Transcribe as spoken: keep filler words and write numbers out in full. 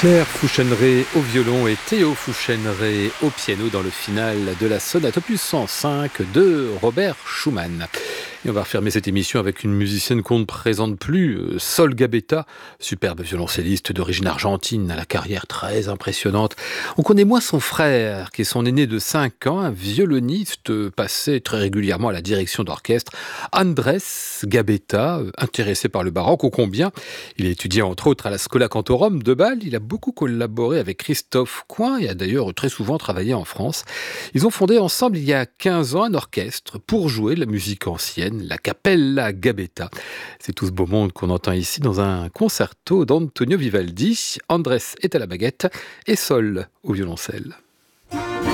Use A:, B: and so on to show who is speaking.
A: Pierre Fouchenray au violon et Théo Fouchenray au piano dans le final de la sonate opus cent cinq de Robert Schumann. Et on va refermer cette émission avec une musicienne qu'on ne présente plus, Sol Gabetta, superbe violoncelliste d'origine argentine, à la carrière très impressionnante. On connaît moins son frère, qui est son aîné de cinq ans, un violoniste passé très régulièrement à la direction d'orchestre, Andrés Gabetta, intéressé par le baroque, ô combien. Il a étudié entre autres à la Schola Cantorum de Bâle. Il a beaucoup collaboré avec Christophe Coin et a d'ailleurs très souvent travaillé en France. Ils ont fondé ensemble il y a quinze ans un orchestre pour jouer de la musique ancienne, la Cappella Gabetta. C'est tout ce beau monde qu'on entend ici dans un concerto d'Antonio Vivaldi. Andrés est à la baguette et Sol au violoncelle.